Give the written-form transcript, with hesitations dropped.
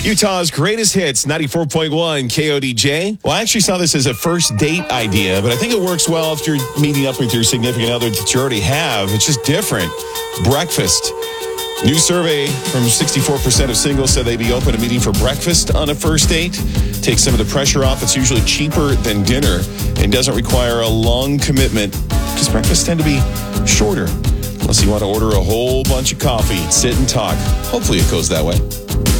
Utah's greatest hits, 94.1 KODJ. Well, I actually saw this as a first date idea, but I think it works well if you're meeting up with your significant other that you already have. It's just different. Breakfast. New survey from 64% of singles said they'd be open to meeting for breakfast on a first date. Takes some of the pressure off. It's usually cheaper than dinner and doesn't require a long commitment because breakfasts tend to be shorter. Unless you want to order a whole bunch of coffee, sit and talk. Hopefully it goes that way.